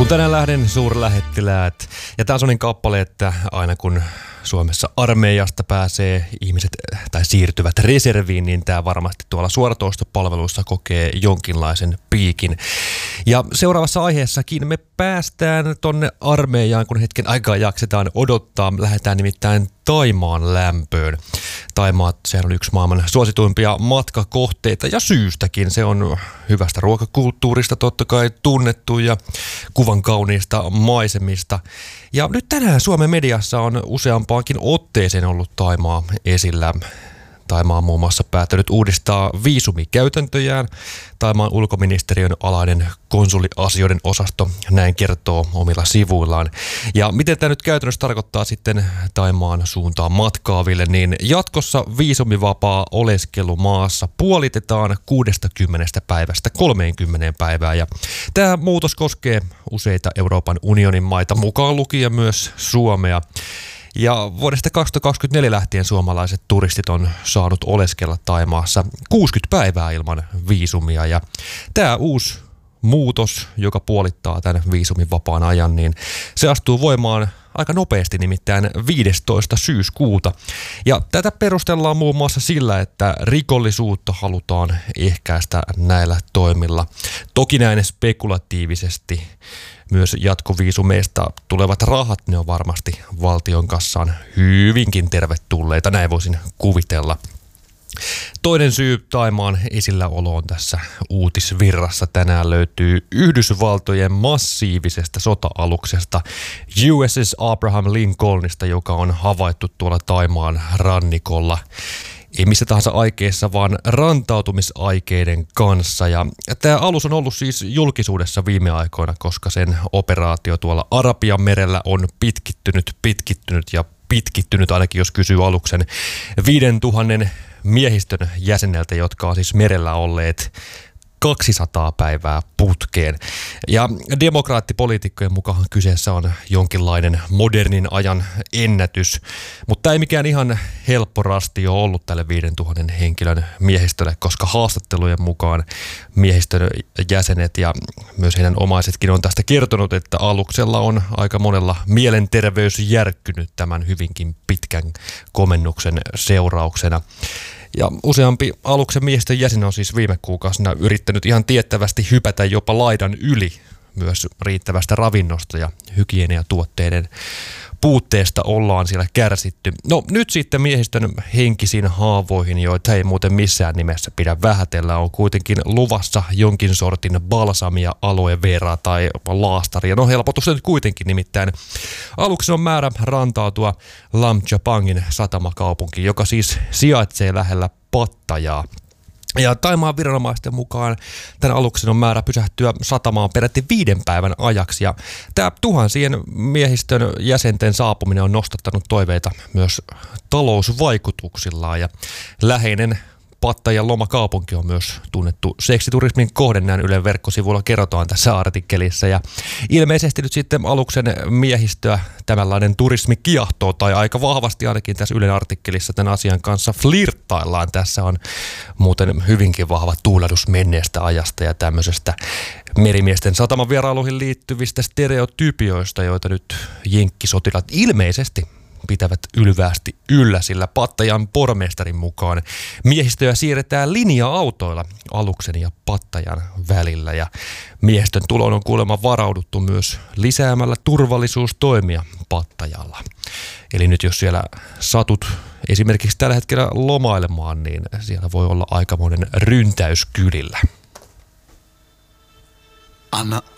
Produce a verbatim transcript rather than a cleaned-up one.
Kun tänään lähden suurlähettiläät, ja tämä on sellainen kappale, että aina kun Suomessa armeijasta pääsee ihmiset tai siirtyvät reserviin, niin tämä varmasti tuolla suoratoistopalveluissa kokee jonkinlaisen piikin. Ja seuraavassa aiheessakin me päästään tonne armeijaan, kun hetken aikaa jaksetaan odottaa. Lähdetään nimittäin Thaimaan lämpöön. Thaimaat, sehän on yksi maailman suosituimpia matkakohteita ja syystäkin. Se on hyvästä ruokakulttuurista totta kai tunnettu ja kuvan kauniista maisemista. Ja nyt tänään Suomen mediassa on useampaankin otteeseen ollut Thaimaa esillä. Thaimaa on muun muassa päättänyt uudistaa viisumikäytäntöjään. Thaimaan ulkoministeriön alainen konsuliasioiden osasto näin kertoo omilla sivuillaan. Ja miten tämä nyt käytännössä tarkoittaa sitten Thaimaan suuntaan matkaaville, niin jatkossa viisumivapaa oleskelu maassa puolitetaan kuudestakymmenestä päivästä kolmeenkymmeneen päivään. Ja tämä muutos koskee useita Euroopan unionin maita, mukaan lukien myös Suomea. Ja vuodesta kaksituhattakaksikymmentäneljä lähtien suomalaiset turistit on saanut oleskella Thaimaassa kuusikymmentä päivää ilman viisumia. Ja tämä uusi muutos, joka puolittaa tämän viisumin vapaan ajan, niin se astuu voimaan aika nopeasti, nimittäin viidestoista syyskuuta. Ja tätä perustellaan muun muassa sillä, että rikollisuutta halutaan ehkäistä näillä toimilla. Toki näin spekulatiivisesti. Myös jatkoviisumeista tulevat rahat, ne on varmasti valtion kassaan hyvinkin tervetulleita, näin voisin kuvitella. Toinen syy Thaimaan esilläoloon tässä uutisvirrassa tänään löytyy Yhdysvaltojen massiivisesta sota-aluksesta U S S Abraham Lincolnista, joka on havaittu tuolla Thaimaan rannikolla. Ei missä tahansa aikeissa, vaan rantautumisaikeiden kanssa. Ja tämä alus on ollut siis julkisuudessa viime aikoina, koska sen operaatio tuolla Arabian merellä on pitkittynyt, pitkittynyt ja pitkittynyt, ainakin jos kysyy aluksen viidentuhannen miehistön jäseneltä, jotka on siis merellä olleet kaksisataa päivää putkeen. Ja demokraattipoliitikkojen mukaan kyseessä on jonkinlainen modernin ajan ennätys, mutta ei mikään ihan helppo rasti ole ollut tälle viidentuhannen henkilön miehistölle, koska haastattelujen mukaan miehistön jäsenet ja myös heidän omaisetkin on tästä kertonut, että aluksella on aika monella mielenterveys järkkynyt tämän hyvinkin pitkän komennuksen seurauksena. Ja useampi aluksen miehistön jäsen on siis viime kuukausina yrittänyt ihan tiettävästi hypätä jopa laidan yli myös riittävästä ravinnosta ja hygieniatuotteiden puutteesta ollaan siellä kärsitty. No nyt sitten miehistön henkisiin haavoihin, joita ei muuten missään nimessä pidä vähätellä, on kuitenkin luvassa jonkin sortin balsamia, aloe vera tai laastaria. No helpotus nyt kuitenkin, nimittäin aluksen on määrä rantautua Lamchapangin satamakaupunkiin, joka siis sijaitsee lähellä Pattajaa. Ja Thaimaan viranomaisten mukaan tämän aluksen on määrä pysähtyä satamaan peräti viiden päivän ajaksi. Ja tämä tuhansien miehistön jäsenten saapuminen on nostattanut toiveita myös talousvaikutuksillaan. Ja läheinen Pattajan lomakaupunki on myös tunnettu seksiturismin kohde, näin Ylen verkkosivuilla kerrotaan tässä artikkelissa. Ja ilmeisesti nyt sitten aluksen miehistöä tämänlainen turismi kiehtoo, tai aika vahvasti ainakin tässä Ylen artikkelissa tämän asian kanssa flirttaillaan. Tässä on muuten hyvinkin vahva tuulahdus menneestä ajasta ja tämmöisestä merimiesten satamavierailuihin liittyvistä stereotypioista, joita nyt jenkkisotilaat ilmeisesti pitävät ylväästi yllä, sillä Pattajan pormestarin mukaan miehistöä siirretään linja-autoilla aluksen ja Pattajan välillä. Ja miehistön tuloon on kuulemma varauduttu myös lisäämällä turvallisuustoimia Pattajalla. Eli nyt jos siellä satut esimerkiksi tällä hetkellä lomailemaan, niin siellä voi olla aikamoinen ryntäys kylillä. Anna